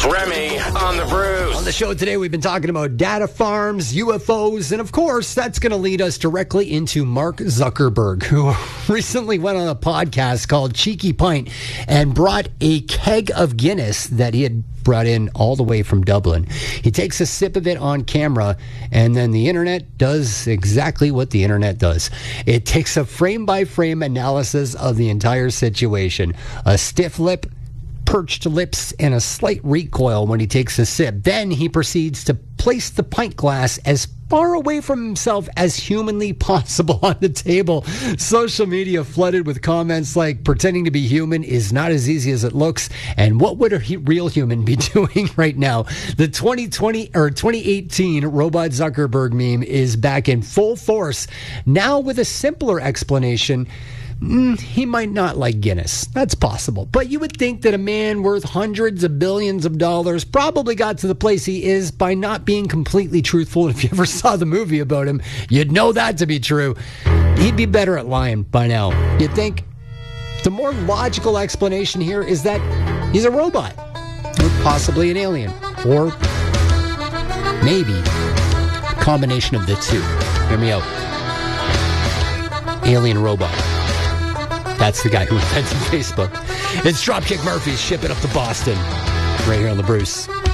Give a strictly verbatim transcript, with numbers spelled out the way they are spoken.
Remy on the Bruce. On the show today, we've been talking about data farms, U F Os, and of course, that's going to lead us directly into Mark Zuckerberg, who recently went on a podcast called Cheeky Pint and brought a keg of Guinness that he had brought in all the way from Dublin. He takes a sip of it on camera, and then the internet does exactly what the internet does. It takes a frame-by-frame analysis of the entire situation. A stiff lip, perched lips, and a slight recoil when he takes a sip. Then he proceeds to place the pint glass as far away from himself as humanly possible on the table. Social media flooded with comments like, pretending to be human is not as easy as it looks, and what would a he- real human be doing right now? The twenty twenty or twenty eighteen Robot Zuckerberg meme is back in full force, now with a simpler explanation. Mm, he might not like Guinness. That's possible. But you would think that a man worth hundreds of billions of dollars probably got to the place he is by not being completely truthful. If you ever saw the movie about him, you'd know that to be true. He'd be better at lying by now. You'd think the more logical explanation here is that he's a robot, or possibly an alien, or maybe a combination of the two. Hear me out. Alien robot. That's the guy who invented Facebook. It's Dropkick Murphys. Ship it up to Boston. Right here on the Bruce.